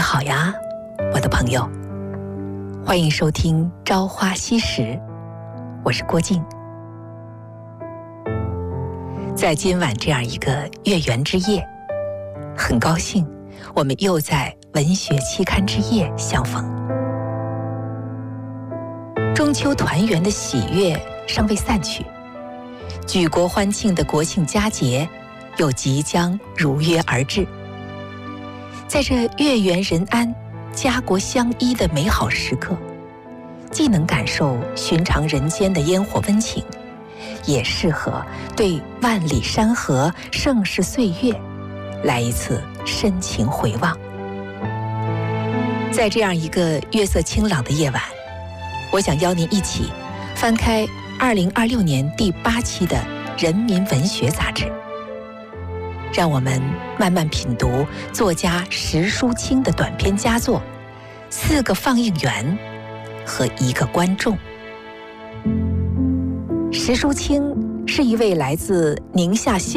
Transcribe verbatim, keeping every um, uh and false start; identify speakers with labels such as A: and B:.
A: 好呀，我的朋友，欢迎收听《朝花夕拾》，我是郭静。在今晚这样一个月圆之夜，很高兴我们又在文学期刊之夜相逢。中秋团圆的喜悦尚未散去，举国欢庆的国庆佳节又即将如约而至。在这月圆人安、家国相依的美好时刻，既能感受寻常人间的烟火温情，也适合对万里山河、盛世岁月来一次深情回望。在这样一个月色清朗的夜晚，我想邀您一起翻开二零二六年第八期的《人民文学》杂志，让我们慢慢品读作家石淑清的短篇佳作《四个放映员和一个观众》。石淑清是一位来自宁夏